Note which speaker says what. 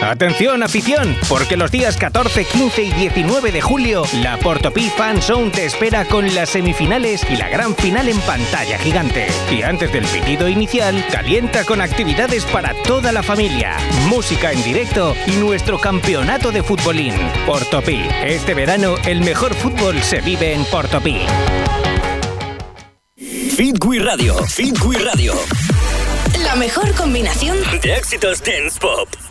Speaker 1: Atención, afición, porque los días 14, 15 y 19 de julio, la Portopí Fan Zone te espera con las semifinales y la gran final en pantalla gigante. Y antes del pitido inicial, calienta con actividades para toda la familia, música en directo y nuestro campeonato de futbolín. Portopí, este verano el mejor fútbol se vive en Portopí.
Speaker 2: Fitwi Radio.
Speaker 3: La mejor combinación
Speaker 2: de éxitos dance pop.